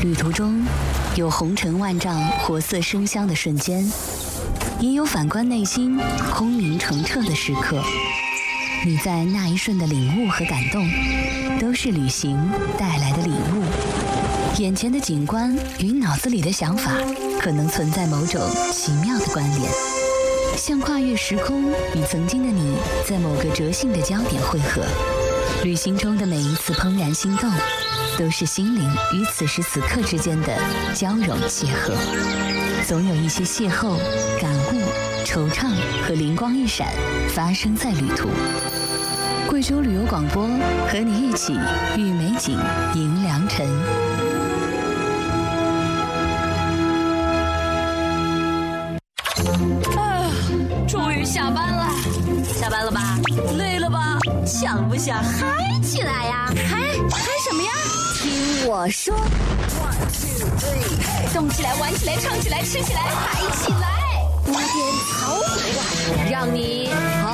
旅途中，有红尘万丈、活色生香的瞬间，也有反观内心、空明澄澈的时刻。你在那一瞬的领悟和感动，都是旅行带来的礼物。眼前的景观与脑子里的想法，可能存在某种奇妙的关联，像跨越时空，与曾经的你在某个折性的焦点汇合。旅行中的每一次怦然心动，都是心灵与此时此刻之间的交融邂逅。总有一些邂逅、感悟、惆怅和灵光一闪发生在旅途。贵州旅游广播和你一起遇美景迎良辰。 终于下班了，下班了吧？累了吧？想不想嗨起来呀？嗨什么呀？听我说 ，1, 2, 3， 动起来，玩起来，唱起来，吃起来，嗨起来！5点超回来，让你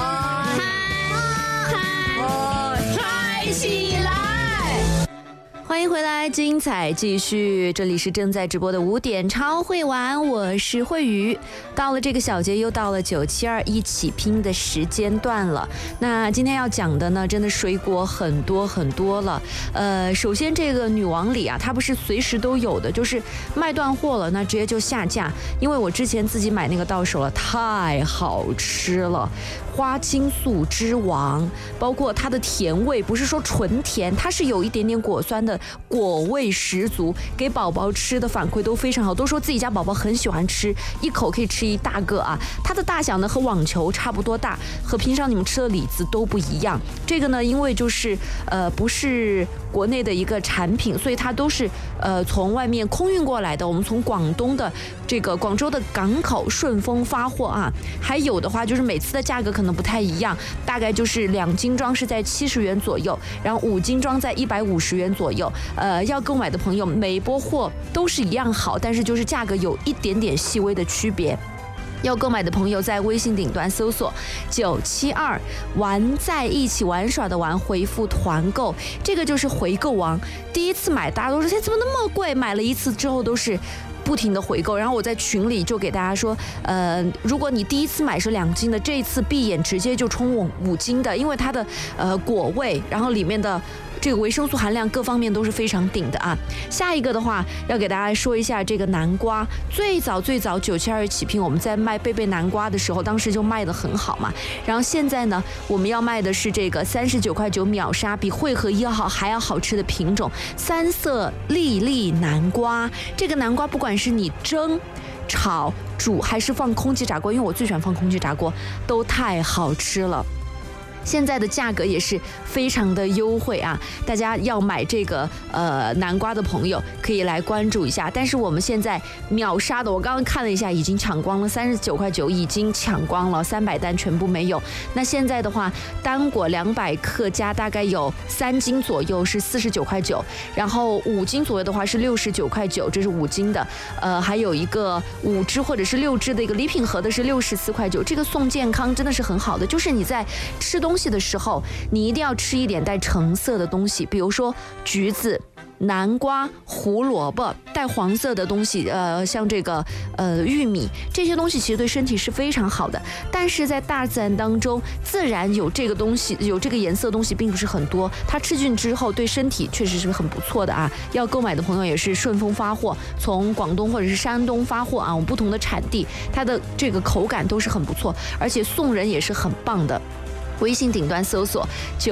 嗨起来！欢迎回来，精彩继续。这里是正在直播的5点超会玩，我是慧宇。到了这个小节，又到了972一起拼的时间段了。那今天要讲的呢，真的水果很多很多了。首先这个女王梨啊，它不是随时都有的，就是卖断货了，那直接就下架。因为我之前自己买那个到手了，太好吃了。花青素之王，包括它的甜味，不是说纯甜，它是有一点点果酸的，果味十足，给宝宝吃的反馈都非常好，都说自己家宝宝很喜欢吃，一口可以吃一大个啊。它的大小呢和网球差不多大，和平常你们吃的李子都不一样。这个呢，因为就是不是国内的一个产品，所以它都是从外面空运过来的。我们从广东的这个广州的港口顺丰发货啊，还有的话就是每次的价格可能不太一样，大概就是2斤装是在70元左右，然后5斤装在150元左右。要购买的朋友，每一波货都是一样好，但是就是价格有一点点细微的区别。要购买的朋友在微信顶端搜索972玩在一起玩耍的玩，回复团购，这个就是回购王。第一次买大家都说怎么那么贵，买了一次之后都是不停的回购，然后我在群里就给大家说，如果你第一次买是2斤的，这一次闭眼直接就冲5斤的，因为它的果味，然后里面的这个维生素含量各方面都是非常顶的啊。下一个的话，要给大家说一下这个南瓜，最早972起拼，我们在卖贝贝南瓜的时候，当时就卖得很好嘛。然后现在呢，我们要卖的是这个39.9块秒杀，比汇合1号还要好吃的品种3色粒粒南瓜。这个南瓜不管是你蒸、炒、煮还是放空气炸锅，因为我最喜欢放空气炸锅，都太好吃了。现在的价格也是非常的优惠啊，大家要买这个南瓜的朋友可以来关注一下。但是我们现在秒杀的，我刚刚看了一下，已经抢光了，39.9块已经抢光了，300单全部没有。那现在的话，单果200克加大概有3斤左右是49.9块，然后5斤左右的话是69.9块，这是5斤的。还有一个5支或者是6支的一个礼品盒的是64.9块。这个送健康真的是很好的，就是你在吃东西的时候，你一定要吃一点带橙色的东西，比如说橘子、南瓜、胡萝卜，带黄色的东西，像这个玉米，这些东西其实对身体是非常好的。但是在大自然当中，自然有这个东西，有这个颜色的东西并不是很多，它吃进之后对身体确实是很不错的啊。要购买的朋友也是顺丰发货，从广东或者是山东发货啊，我们不同的产地，它的这个口感都是很不错，而且送人也是很棒的。微信顶端搜索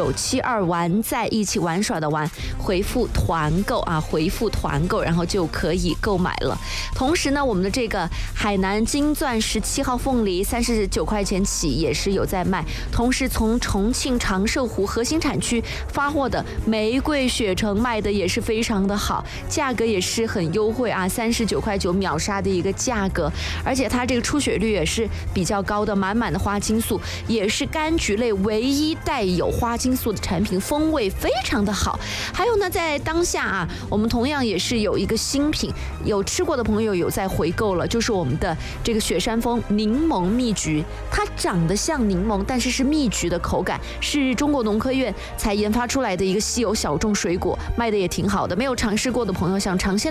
972玩在一起玩耍的玩，回复团购啊，回复团购，然后就可以购买了。同时呢，我们的这个海南金钻17号凤梨39块钱起也是有在卖。同时从重庆长寿湖核心产区发货的玫瑰雪橙卖的也是非常的好，价格也是很优惠啊，39.9块秒杀的一个价格，而且它这个出血率也是比较高的，满满的花青素，也是柑橘类唯一带有花青素的产品，风味非常的好。还有呢，在当下啊，我们同样也是有一个新品，有吃过的朋友有在回购了，就是我们的这个雪山峰柠檬蜜橘，它长得像柠檬，但是是蜜橘的口感，是中国农科院才研发出来的一个稀有小众水果，卖的也挺好的。没有尝试过的朋友想尝鲜